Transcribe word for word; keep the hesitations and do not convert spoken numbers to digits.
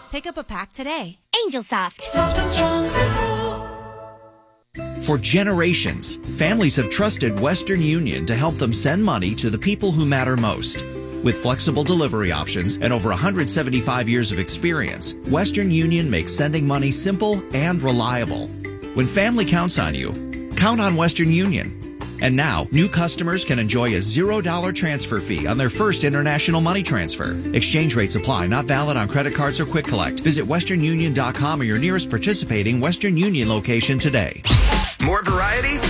Pick up a pack today. Angel Soft. Soft and strong, simple. For generations, families have trusted Western Union to help them send money to the people who matter most. With flexible delivery options and over one hundred seventy-five years of experience, Western Union makes sending money simple and reliable. When family counts on you, count on Western Union. And now, new customers can enjoy a zero dollar transfer fee on their first international money transfer. Exchange rates apply, not valid on credit cards or Quick Collect. Visit western union dot com or your nearest participating Western Union location today. More variety,